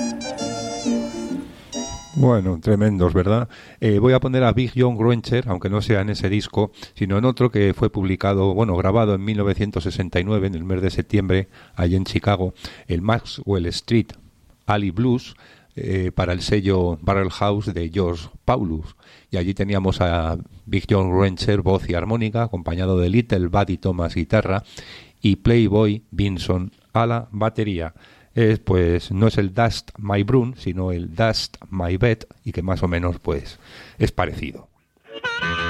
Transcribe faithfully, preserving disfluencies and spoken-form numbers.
Bueno, tremendos, ¿verdad? Eh, voy a poner a Big John Gruncher, aunque no sea en ese disco, sino en otro que fue publicado, bueno, grabado en mil novecientos sesenta y nueve, en el mes de septiembre, allí en Chicago, el Maxwell Street Alley Blues, eh, para el sello Barrel House de George Paulus. Y allí teníamos a Big John Gruncher, voz y armónica, acompañado de Little Buddy Thomas, guitarra, y Playboy Vinson a la batería. Es, pues no es el Dust My Broom, sino el Dust My Bed, y que más o menos pues es parecido.